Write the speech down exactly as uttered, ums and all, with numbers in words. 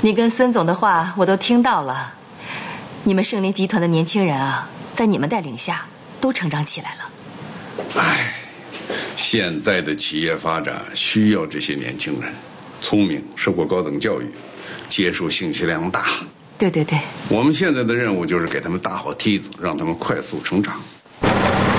你跟孙总的话我都听到了，你们盛林集团的年轻人啊，在你们带领下都成长起来了。 唉，现在的企业发展需要这些年轻人，聪明，受过高等教育，接受信息量大。 对对对， 我们现在的任务就是给他们搭好梯子，让他们快速成长。